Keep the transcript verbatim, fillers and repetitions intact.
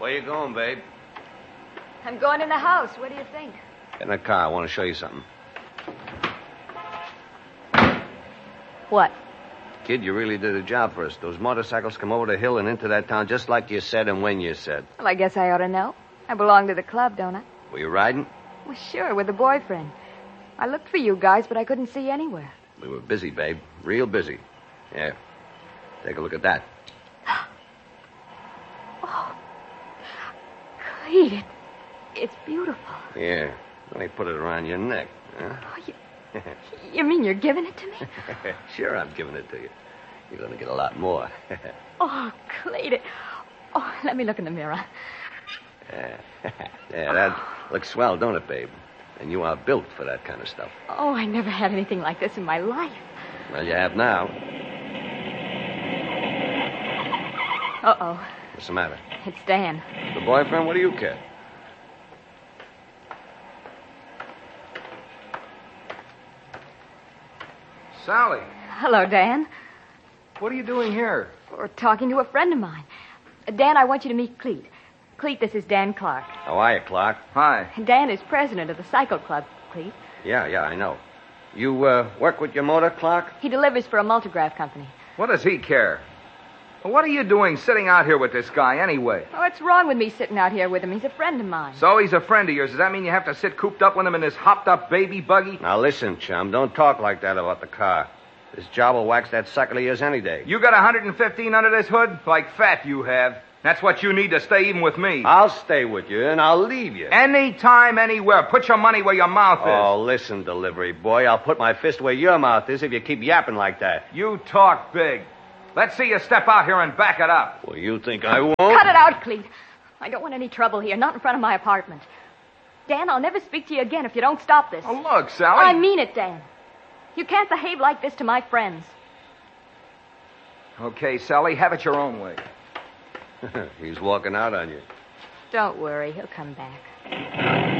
Where you going, babe? I'm going in the house. What do you think? Get in the car. I want to show you something. What? Kid, you really did a job for us. Those motorcycles come over the hill and into that town just like you said and when you said. Well, I guess I ought to know. I belong to the club, don't I? Were you riding? Well, sure, with a boyfriend. I looked for you guys, but I couldn't see anywhere. We were busy, babe. Real busy. Yeah. Take a look at that. Oh. Clete, it, it's beautiful. Yeah. Let me put it around your neck. Huh? Oh, you, you mean you're giving it to me? Sure, I'm giving it to you. You're going to get a lot more. Oh, Clete, it... Oh, let me look in the mirror. Yeah. Yeah, that looks swell, don't it, babe? And you are built for that kind of stuff. Oh, I never had anything like this in my life. Well, you have now. Uh-oh. What's the matter? It's Dan. The boyfriend? What do you care? Sally, Hello, Dan. what are you doing here? We're talking to a friend of mine. Uh, Dan, I want you to meet Clete. Clete, this is Dan Clark. How are you, Clark? Hi. Dan is president of the Cycle Club, Clete. Yeah, yeah, I know. You uh, work with your motor, Clark? He delivers for a multigraph company. What does he care? Well, what are you doing sitting out here with this guy anyway? Oh, what's wrong with me sitting out here with him? He's a friend of mine. So he's a friend of yours. Does that mean you have to sit cooped up with him in this hopped-up baby buggy? Now, listen, chum. Don't talk like that about the car. This job will wax that cycle of yours any day. You got one hundred fifteen under this hood? Like fat you have. That's what you need to stay even with me. I'll stay with you, and I'll leave you. Anytime, anywhere. Put your money where your mouth is. Oh, listen, delivery boy. I'll put my fist where your mouth is if you keep yapping like that. You talk big. Let's see you step out here and back it up. Well, you think I won't? Cut it out, Clete. I don't want any trouble here, not in front of my apartment. Dan, I'll never speak to you again if you don't stop this. Oh, look, Sally. I mean it, Dan. You can't behave like this to my friends. Okay, Sally, have it your own way. He's walking out on you. Don't worry, he'll come back.